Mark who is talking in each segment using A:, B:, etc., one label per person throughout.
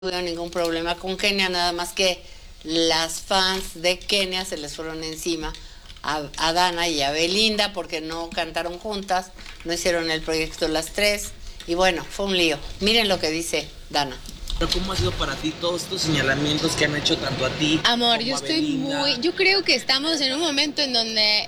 A: tuvieron ningún problema con Kenia, nada más que las fans de Kenia se les fueron encima a Dana y a Belinda porque no cantaron juntas, no hicieron el proyecto las tres y bueno, fue un lío. Miren lo que dice Dana.
B: ¿Cómo ha sido para ti todos estos señalamientos que han hecho tanto a ti?
C: Amor,
B: como
C: yo
B: a
C: estoy
B: Belinda?
C: yo creo que estamos en un momento en donde,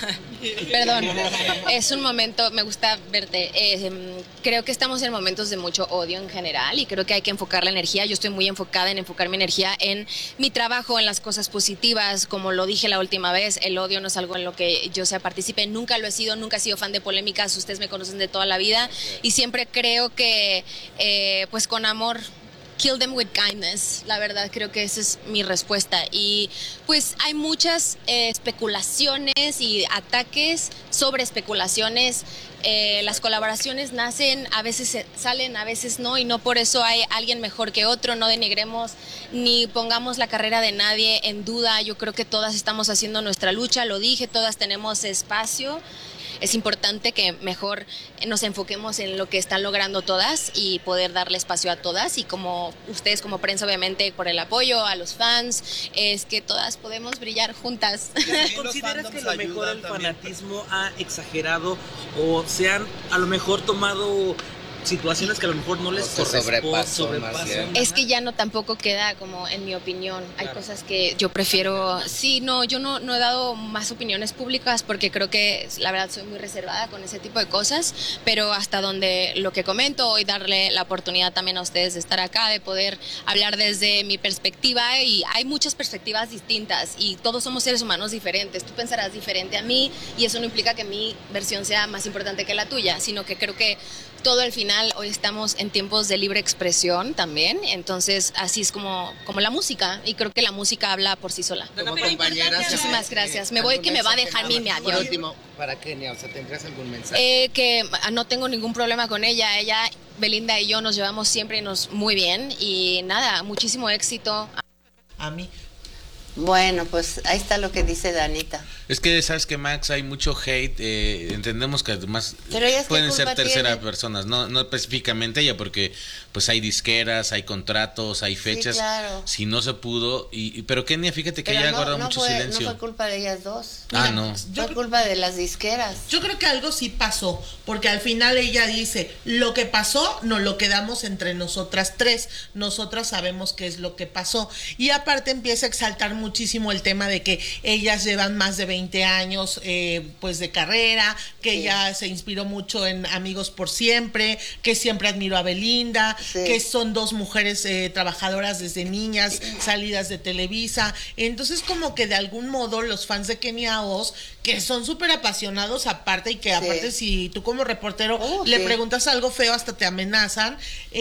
C: perdón, es un momento, me gusta verte, creo que estamos en momentos de mucho odio en general y creo que hay que enfocar la energía. Yo estoy muy enfocada en enfocar mi energía en mi trabajo, en las cosas positivas. Como lo dije la última vez, el odio no es algo en lo que yo sea partícipe, nunca lo he sido, nunca he sido fan de polémicas, ustedes me conocen de toda la vida y siempre creo que pues con amor, kill them with kindness. La verdad creo que esa es mi respuesta. Y pues hay muchas especulaciones y ataques sobre especulaciones. Las colaboraciones nacen, a veces salen, a veces no, y no por eso hay alguien mejor que otro. No denigremos ni pongamos la carrera de nadie en duda. Yo creo que todas estamos haciendo nuestra lucha, lo dije, todas tenemos espacio. Es importante que mejor nos enfoquemos en lo que están logrando todas y poder darle espacio a todas, y como ustedes como prensa, obviamente, por el apoyo a los fans, es que todas podemos brillar juntas.
B: ¿Consideras que a lo mejor el fanatismo ha exagerado o se han a lo mejor tomado situaciones que a lo mejor no les sobrepasan?
C: Es que ya no tampoco queda como en mi opinión. Hay cosas que yo prefiero. Sí, no, yo no he dado más opiniones públicas porque creo que la verdad soy muy reservada con ese tipo de cosas, pero hasta donde lo que comento hoy, darle la oportunidad también a ustedes de estar acá, de poder hablar desde mi perspectiva, y hay muchas perspectivas distintas y todos somos seres humanos diferentes. Tú pensarás diferente a mí y eso no implica que mi versión sea más importante que la tuya, sino que creo que todo al final, hoy estamos en tiempos de libre expresión también, entonces así es como la música, y creo que la música habla por sí sola.
D: Como compañeras.
C: Muchísimas gracias. Me voy, que me va a dejar mi
D: Por
C: adiós.
D: último, para Kenia, o sea, ¿tendrías algún mensaje?
C: Que no tengo ningún problema con ella. Ella, Belinda y yo nos llevamos siempre muy bien, y nada, muchísimo éxito.
E: A mí.
A: Bueno, pues ahí está lo que dice Danita.
F: Es que, ¿sabes que Max? Hay mucho hate, entendemos que además
A: Pero ellas, ¿qué
F: pueden ser
A: culpa
F: terceras
A: tienen?
F: personas, no específicamente ella, porque pues hay disqueras, hay contratos, hay fechas,
A: claro.
F: si no se pudo, pero Kenia, fíjate que ella guarda mucho silencio.
A: No fue culpa de ellas dos.
F: Ah, no.
A: Fue culpa de las disqueras.
E: Yo creo que algo sí pasó, porque al final ella dice, lo que pasó nos lo quedamos entre nosotras tres, nosotras sabemos qué es lo que pasó, y aparte empieza a exaltar muchísimo el tema de que ellas llevan más de 20 años pues de carrera, que ella se inspiró mucho en Amigos por Siempre, que siempre admiró a Belinda, que son dos mujeres trabajadoras desde niñas, salidas de Televisa. Entonces como que de algún modo los fans de Kenia Oz, que son súper apasionados aparte, y que aparte si tú como reportero le preguntas algo feo hasta te amenazan,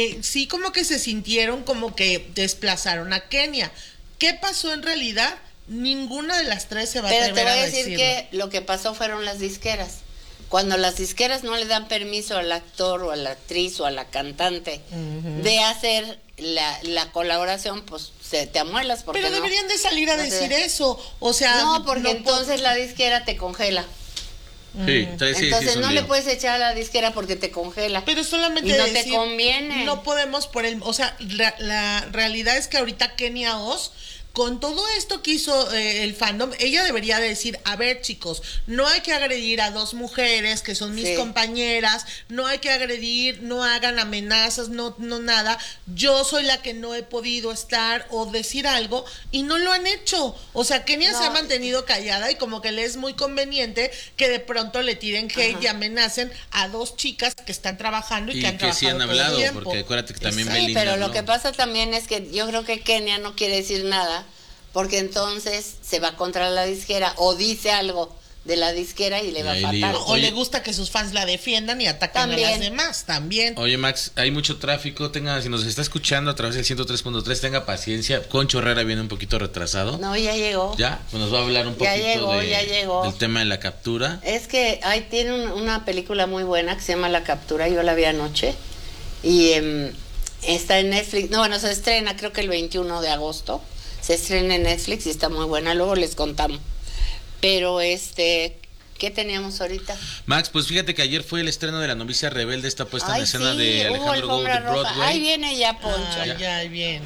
E: sí como que se sintieron como que desplazaron a Kenia. ¿Qué pasó en realidad? Ninguna de las tres se va a atrever a decirlo.
A: Pero te voy a decir que lo que pasó fueron las disqueras. Cuando las disqueras no le dan permiso al actor o a la actriz o a la cantante de hacer la colaboración, pues te amuelas. Porque
E: pero deberían de salir a decir eso. O sea,
A: no, porque entonces la disquera te congela.
F: Sí,
A: entonces no le puedes echar a la disquera porque te congela.
E: Pero solamente
A: y no
E: decir,
A: te conviene.
E: No podemos o sea, la realidad es que ahorita Kenia Oz, con todo esto que hizo el fandom, ella debería decir, a ver chicos, no hay que agredir a dos mujeres que son mis compañeras, no hay que agredir, no hagan amenazas, no nada, yo soy la que no he podido estar o decir algo, y no lo han hecho. O sea, Kenia se ha mantenido callada, y como que le es muy conveniente que de pronto le tiren hate y amenacen a dos chicas que están trabajando y que han trabajado
F: sí han
E: todo
F: hablado,
E: el tiempo.
F: porque acuérdate que también
A: Sí,
F: Belinda
A: pero
F: habló.
A: lo que pasa también es que yo creo que Kenia no quiere decir nada, porque entonces se va contra la disquera o dice algo de la disquera y le va fatal.
E: O le gusta que sus fans la defiendan y ataquen a las demás también.
F: Oye Max, hay mucho tráfico, si nos está escuchando a través del 103.3, tenga paciencia. Concho Herrera viene un poquito retrasado.
A: No, ya llegó.
F: Ya, pues nos va a hablar un poquito del tema de la captura.
A: Es que tiene una película muy buena que se llama La Captura, yo la vi anoche, y está en Netflix. No, bueno, se estrena creo que el 21 de agosto. Se estrena en Netflix y está muy buena, luego les contamos. Pero ¿Qué teníamos ahorita?
F: Max, pues fíjate que ayer fue el estreno de La novicia rebelde, esta puesta en
A: Ay,
F: escena
A: sí,
F: de
A: hubo
F: Alejandro Gou de
A: alfombra roja.
F: Broadway.
A: Ahí viene ya Poncho.
E: Ya viene.